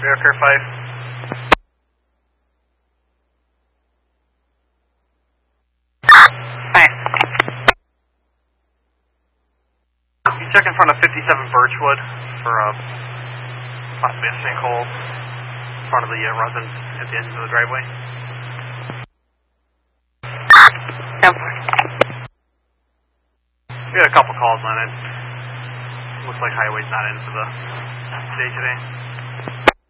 Aircar 5. Hi. You check in front of 57 Birchwood for possibly a sinkhole in front of the residence at the end of the driveway. Yep. We had a couple calls on it. Looks like highway's not in for the day today.